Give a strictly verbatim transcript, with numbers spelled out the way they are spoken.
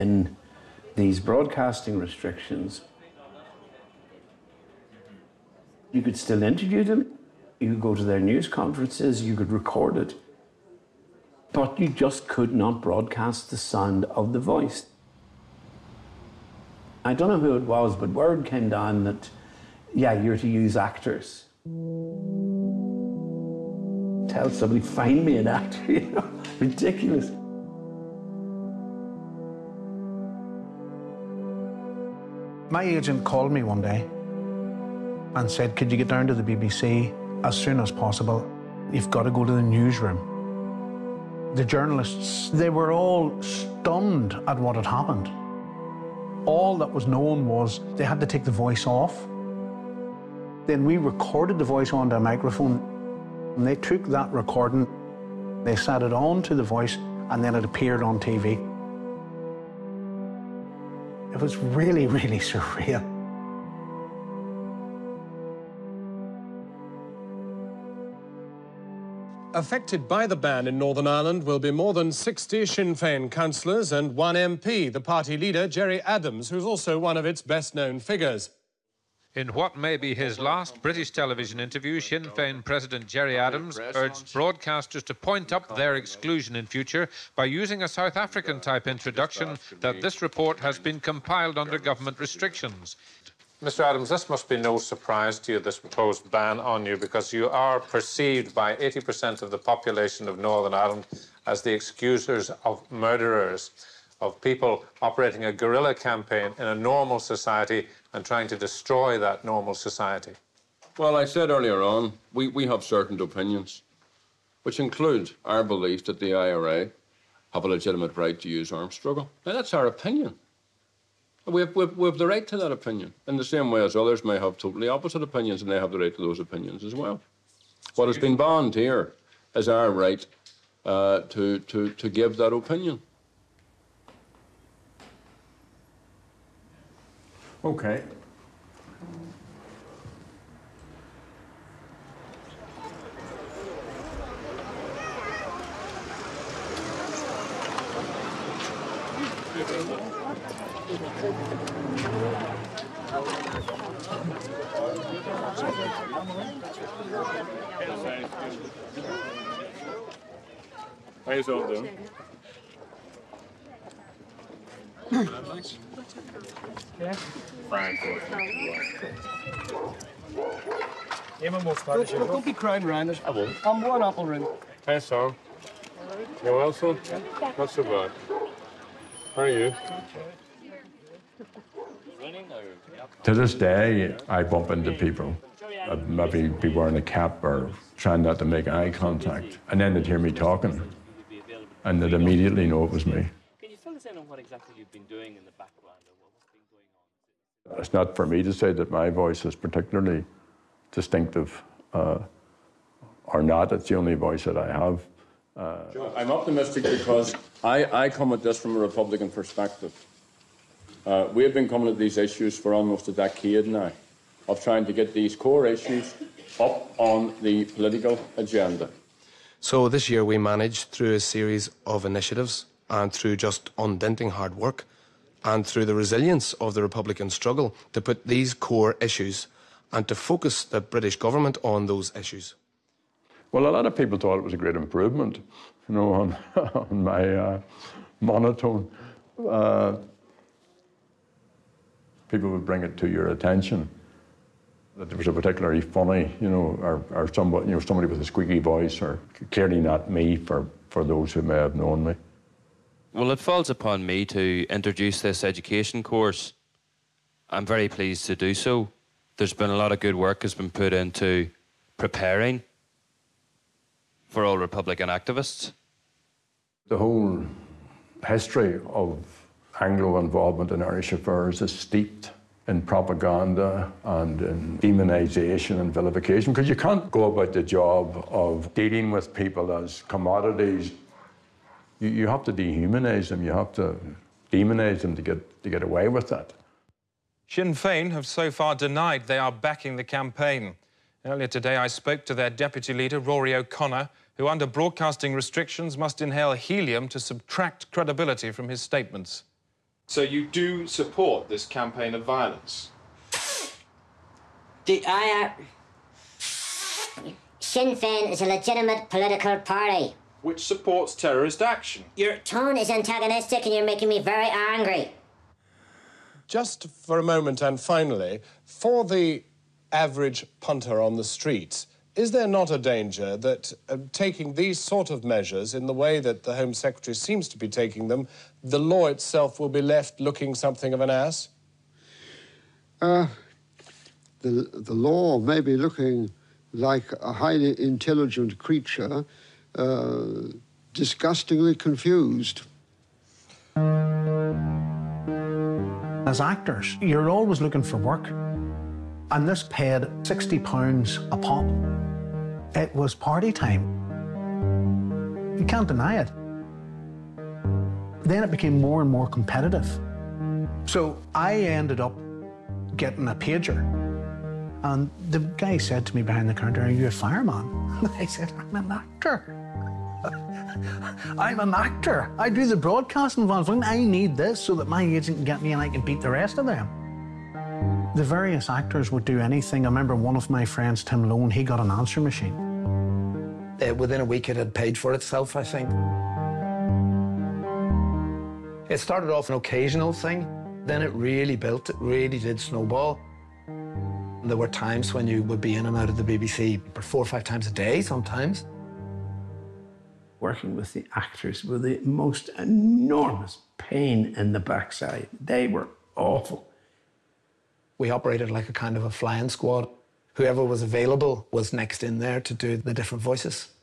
In these broadcasting restrictions, you could still interview them, you could go to their news conferences, you could record it, but you just could not broadcast the sound of the voice. I don't know who it was, but word came down that, yeah, you're to use actors. Tell somebody, find me an actor, you know, ridiculous. My agent called me one day and said, could you get down to the B B C as soon as possible? You've got to go to the newsroom. The journalists, they were all stunned at what had happened. All that was known was they had to take the voice off. Then we recorded the voice onto a microphone, and they took that recording, they sat it on to the voice, and then it appeared on T V. It was really, really surreal. Affected by the ban in Northern Ireland will be more than sixty Sinn Féin councillors and one M P, the party leader, Gerry Adams, who's also one of its best-known figures. In what may be his last British television interview, Sinn Féin President Gerry Adams urged broadcasters to point up their exclusion in future by using a South African-type introduction that this report has been compiled under government restrictions. Mister Adams, this must be no surprise to you, this proposed ban on you, because you are perceived by eighty percent of the population of Northern Ireland as the excusers of murderers, of people operating a guerrilla campaign in a normal society and trying to destroy that normal society. Well, I said earlier on, we, we have certain opinions, which include our belief that the I R A have a legitimate right to use armed struggle. Now, that's our opinion. We have, we, have, we have the right to that opinion, in the same way as others may have totally opposite opinions, and they have the right to those opinions as well. What has been banned here is our right uh, to, to, to give that opinion. Okay. How you all doing? Yeah. Don't, don't be crowding around us. I won't. I'm one apple room. Hey, Sam. You well, son? Not so bad. How are you? To this day, I bump into people. I'd maybe be wearing a cap or trying not to make eye contact. And then they'd hear me talking. And they'd immediately know it was me. Can you fill us in on what exactly you've been doing in the background or what's been going on? It's not for me to say that my voice is particularly distinctive uh, or not. It's the only voice that I have. Uh, I'm optimistic because I, I come at this from a Republican perspective. Uh, we have been coming at these issues for almost a decade now, of trying to get these core issues up on the political agenda. So this year we managed, through a series of initiatives and through just undenting hard work and through the resilience of the Republican struggle, to put these core issues and to focus the British government on those issues. Well, a lot of people thought it was a great improvement, you know, on, on my uh, monotone. Uh, people would bring it to your attention that there was a particularly funny, you know, or, or somebody, you know, somebody with a squeaky voice, or clearly not me for, for those who may have known me. Well, it falls upon me to introduce this education course. I'm very pleased to do so. There's been a lot of good work has been put into preparing for all Republican activists. The whole history of Anglo involvement in Irish affairs is steeped in propaganda and in demonisation and vilification, because you can't go about the job of dealing with people as commodities. You, you have to dehumanise them, you have to demonise them to get, to get away with that. Sinn Féin have so far denied they are backing the campaign. Earlier today, I spoke to their deputy leader, Rory O'Connor, who under broadcasting restrictions must inhale helium to subtract credibility from his statements. So you do support this campaign of violence? The, I, uh, Sinn Féin is a legitimate political party. Which supports terrorist action. Your tone is antagonistic and you're making me very angry. Just for a moment and finally, for the average punter on the streets, is there not a danger that uh, taking these sort of measures in the way that the Home Secretary seems to be taking them, the law itself will be left looking something of an ass? Uh, the, the law may be looking like a highly intelligent creature, uh, disgustingly confused. As actors, you're always looking for work. And this paid sixty pounds a pop. It was party time. You can't deny it. Then it became more and more competitive. So I ended up getting a pager. And the guy said to me behind the counter, "Are you a fireman?" And I said, "I'm an actor. I'm an actor. I do the broadcasting ones. I need this so that my agent can get me and I can beat the rest of them." The various actors would do anything. I remember one of my friends, Tim Lone, he got an answer machine. Uh, within a week it had paid for itself, I think. It started off an occasional thing, then it really built, it really did snowball. There were times when you would be in and out of the B B C for four or five times a day sometimes. Working with the actors with the most enormous pain in the backside. They were awful. We operated like a kind of a flying squad. Whoever was available was next in there to do the different voices.